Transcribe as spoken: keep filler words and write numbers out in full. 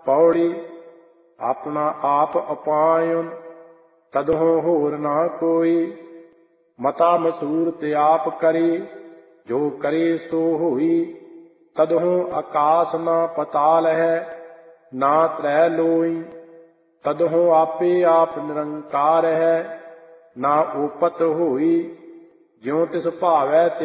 पौड़ी। अपना आप अपायन तदहों होर ना कोई। मता मसूरत आप करे जो करे सो होई। तदहों आकाश ना पताल है ना त्रै लोई। तदहों आपे आप निरंकार है ना ओपत होई। ज्यों तिस भावै